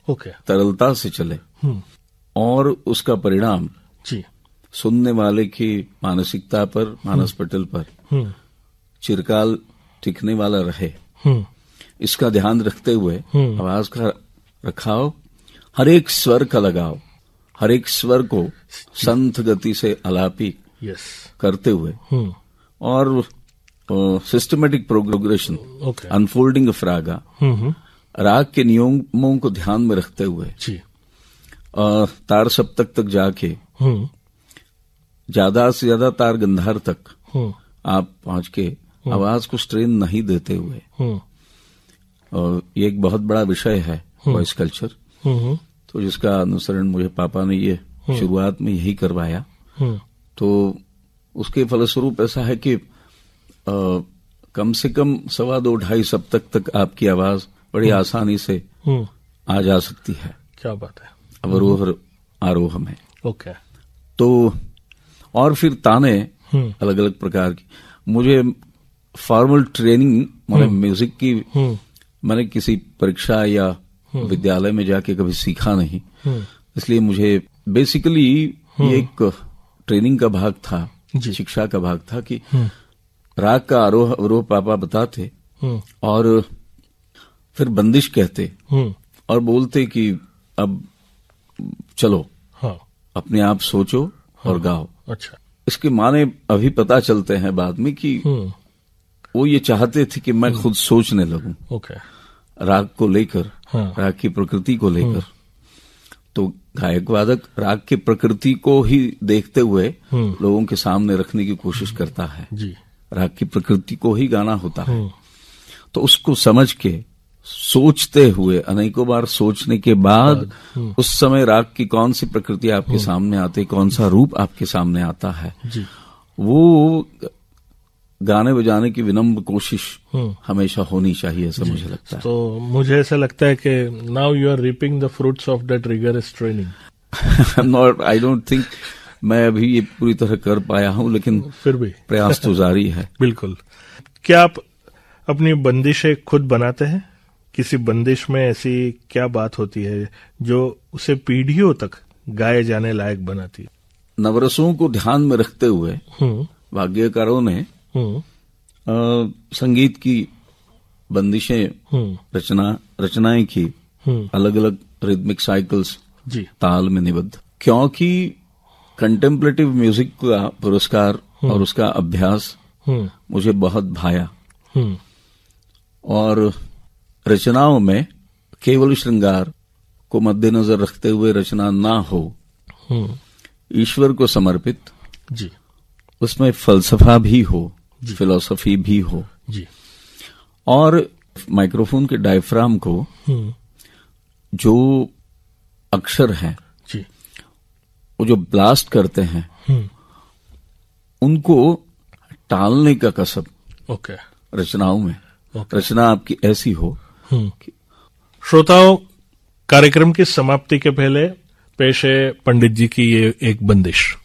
Okay, तरलता से चले और उसका परिणाम जी सुनने वाले की मानसिकता पर, मानस पटल पर चिरकाल टिकने वाला रहे, इसका ध्यान रखते हुए आवाज का रखाव, हर एक स्वर का लगाव, हर एक स्वर को संथ गति से आलापी करते हुए और सिस्टमेटिक प्रोग्रेशन, अनफोल्डिंग ऑफ रागा, राग के नियमों को ध्यान में रखते हुए तार सप्तक तक जाके ज्यादा से ज्यादा तार गंधार तक आप पहुंच के आवाज को स्ट्रेन नहीं देते हुए, और ये एक बहुत बड़ा विषय है वॉइस कल्चर, तो जिसका अनुसरण मुझे पापा ने ये शुरुआत में यही करवाया। तो उसके फलस्वरूप ऐसा है कि कम से कम 2.5-2.5 सप्तक तक आपकी आवाज बड़ी आसानी से आ जा सकती है। क्या बात है। अवरोह और आरोह में। ओके। तो और फिर ताने अलग अलग प्रकार की, मुझे फॉर्मल ट्रेनिंग मतलब म्यूजिक की मैंने किसी परीक्षा या विद्यालय में जाके कभी सीखा नहीं, इसलिए मुझे बेसिकली ये एक ट्रेनिंग का भाग था, शिक्षा का भाग था कि राग का आरोह अवरोह पापा बताते और फिर बंदिश कहते और बोलते कि अब चलो अपने आप सोचो और गाओ। अच्छा। इसके माने अभी पता चलते हैं बाद में कि वो ये चाहते थे कि मैं खुद सोचने लगूं। ओके। राग को लेकर, राग की प्रकृति को लेकर। तो गायक वादक राग की प्रकृति को ही देखते हुए लोगों के सामने रखने की कोशिश करता है जी। राग की प्रकृति को ही गाना होता है। तो उसको समझ के सोचते हुए, अनेकों बार सोचने के बाद उस समय राग की कौन सी प्रकृति आपके सामने आती, कौन सा रूप आपके सामने आता है, वो गाने बजाने की विनम्र कोशिश हमेशा होनी चाहिए, ऐसा मुझे लगता है। तो मुझे ऐसा लगता है कि now you are reaping the fruits of that rigorous training. Not, I don't think मैं अभी ये पूरी तरह कर पाया हूं, लेकिन फिर भी प्रयास तो जारी है। बिल्कुल। क्या आप अपनी बंदिशें खुद बनाते हैं? किसी बंदिश में ऐसी क्या बात होती है जो उसे पीढ़ियों तक गाए जाने लायक बनाती है? नवरसों को ध्यान में रखते हुए भाग्यकारों ने संगीत की बंदिशें रचनाएं की, अलग अलग रिदमिक साइकिल्स ताल में निबद्ध, क्योंकि कंटेम्पलेटिव म्यूजिक का पुरस्कार और उसका अभ्यास मुझे बहुत भाया। और रचनाओं में केवल श्रृंगार को मद्देनजर रखते हुए रचना ना हो, ईश्वर को समर्पित, उसमें फलसफा भी हो, फिलॉसफी भी हो, और माइक्रोफोन के डायफ्राम को जो अक्षर हैं वो जो ब्लास्ट करते हैं उनको टालने का कसब रचनाओं में। रचना आपकी ऐसी हो। श्रोताओं, कार्यक्रम की समाप्ति के पहले पेश है पंडित जी की ये एक बंदिश।